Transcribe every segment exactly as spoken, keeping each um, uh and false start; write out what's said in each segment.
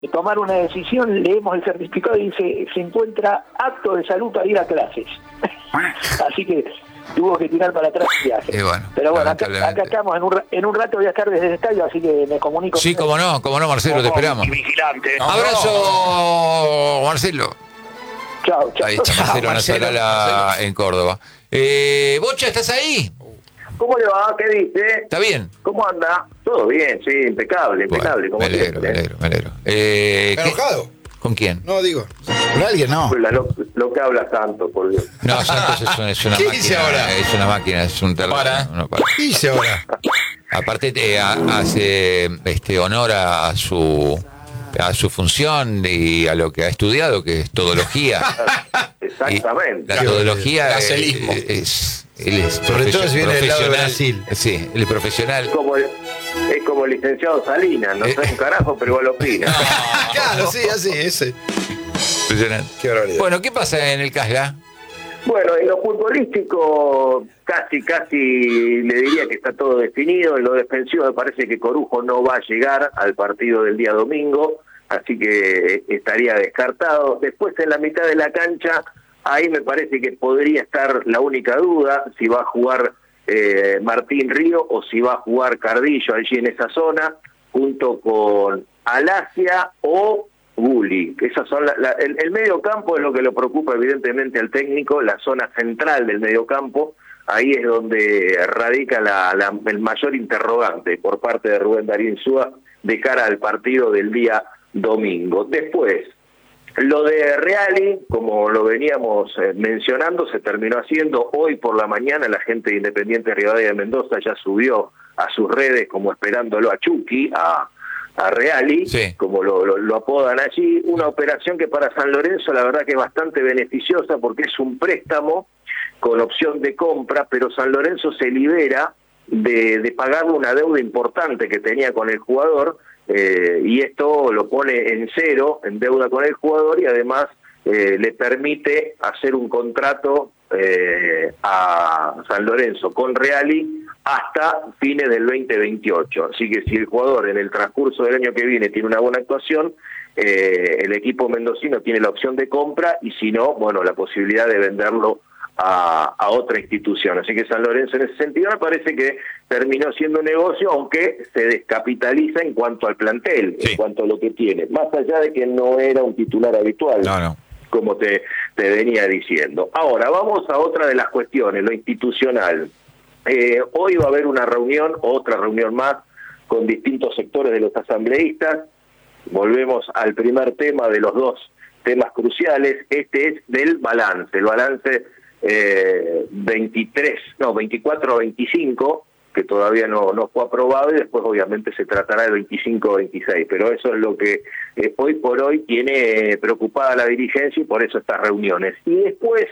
tomar una decisión, leemos el certificado y dice, se encuentra apto de salud para ir a clases. Así que tuvo que tirar para atrás el viaje. Y bueno, pero bueno, acá, acá estamos, en un, en un rato voy a estar desde el estadio, así que me comunico. Sí, cómo no, cómo no, Marcelo, como te esperamos. Vigilante. No, abrazo, Marcelo. Chao, chao. Ahí está Marcelo Nasarala en Córdoba. Eh, Bocha, ¿estás ahí? ¿Cómo le va? ¿Qué dice? ¿Está bien? ¿Cómo anda? Todo bien, sí, impecable, impecable. Bueno, me alegro, me alegro, me alegro. Eh, ¿Enojado? ¿Con quién? No, digo, con alguien, no. Lo, lo que habla Santos, por Dios. No, Santos es, un, es una ¿Qué máquina. dice ahora? Es una máquina, es un terror. Para. No, para. ¿Qué dice ahora? Aparte te hace este honor a, a su a su función y a lo que ha estudiado, que es todología. Exactamente. Y la todología es, Gacelismo. es, él es Sobre todo si viene del lado de Brasil. Sí, él es profesional. Es como el, es como el licenciado Salinas, no sabe un carajo, pero igual opina. Claro, sí, así, ese. Impresionante. Qué barbaridad. Bueno, ¿qué pasa en el Casla? Bueno, en lo futbolístico casi, casi le diría que está todo definido. En lo defensivo me parece que Corujo no va a llegar al partido del día domingo, así que estaría descartado. Después en la mitad de la cancha, ahí me parece que podría estar la única duda, si va a jugar eh, Martín Río o si va a jugar Cardillo allí en esa zona, junto con Alacia o Gulli. Esas son la, la, el, el medio campo es lo que lo preocupa evidentemente al técnico, la zona central del medio campo, ahí es donde radica la, la, el mayor interrogante por parte de Rubén Darío Insúa de cara al partido del día domingo. Después, lo de Reali, como lo veníamos eh, mencionando, se terminó haciendo hoy por la mañana. La gente de Independiente Rivadavia de Mendoza ya subió a sus redes como esperándolo a Chucky, a, a Reali, sí, como lo, lo, lo apodan allí. Una operación que para San Lorenzo la verdad que es bastante beneficiosa porque es un préstamo con opción de compra, pero San Lorenzo se libera de, de pagarle una deuda importante que tenía con el jugador. Eh, y esto lo pone en cero, en deuda con el jugador, y además eh, le permite hacer un contrato eh, a San Lorenzo con Reali hasta fines del veinte veintiocho. Así que si el jugador en el transcurso del año que viene tiene una buena actuación, eh, el equipo mendocino tiene la opción de compra, y si no, bueno, la posibilidad de venderlo A, a otra institución. Así que San Lorenzo en ese sentido me parece que terminó siendo un negocio, aunque se descapitaliza en cuanto al plantel, sí, en cuanto a lo que tiene, más allá de que no era un titular habitual, no, no. como te, te venía diciendo. Ahora, vamos a otra de las cuestiones, lo institucional. Eh, hoy va a haber una reunión, otra reunión más, con distintos sectores de los asambleístas. Volvemos al primer tema de los dos temas cruciales. Este es del balance, el balance Eh, veintitrés, no, veinticuatro a veinticinco, que todavía no, no fue aprobado, y después obviamente se tratará el veinticinco a veintiséis, pero eso es lo que eh, hoy por hoy tiene eh, preocupada la dirigencia, y por eso estas reuniones. Y después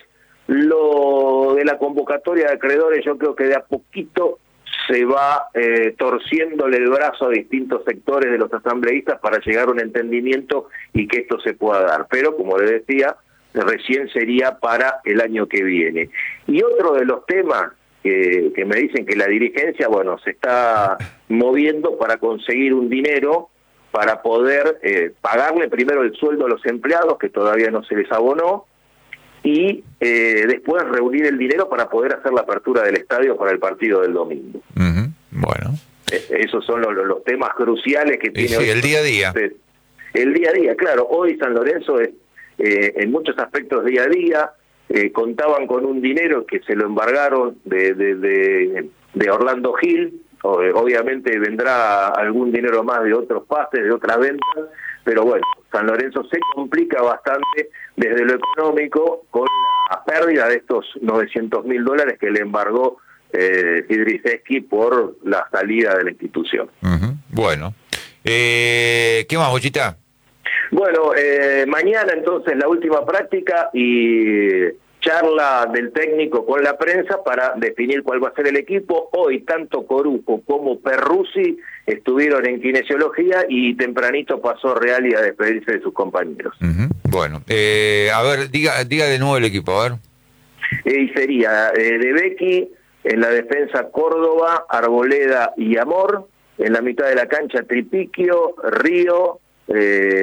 lo de la convocatoria de acreedores, yo creo que de a poquito se va eh, torciéndole el brazo a distintos sectores de los asambleístas para llegar a un entendimiento y que esto se pueda dar, pero como le decía, recién sería para el año que viene. Y otro de los temas que, que me dicen que la dirigencia, bueno, se está moviendo para conseguir un dinero para poder eh, pagarle primero el sueldo a los empleados, que todavía no se les abonó, y eh, después reunir el dinero para poder hacer la apertura del estadio para el partido del domingo. Uh-huh. Bueno. Eh, esos son los, los temas cruciales que y tiene sí, hoy. el día a día. El día a día, claro. Hoy San Lorenzo es Eh, en muchos aspectos día a día, eh, contaban con un dinero que se lo embargaron de, de, de, de Orlando Gil, o, eh, obviamente vendrá algún dinero más de otros pases, de otras ventas, pero bueno, San Lorenzo se complica bastante desde lo económico con la pérdida de estos novecientos mil dólares que le embargó eh, Idriseski por la salida de la institución. Uh-huh. Bueno, eh, ¿qué más, Bochita? Bueno, eh, mañana entonces la última práctica y charla del técnico con la prensa para definir cuál va a ser el equipo. Hoy tanto Corujo como Perruzzi estuvieron en kinesiología y tempranito pasó Reali a despedirse de sus compañeros. Uh-huh. Bueno, eh, a ver, diga, diga de nuevo el equipo, a ver. Eh, y sería eh, de Becky, en la defensa Córdoba, Arboleda y Amor, en la mitad de la cancha Tripiquio, Río, eh,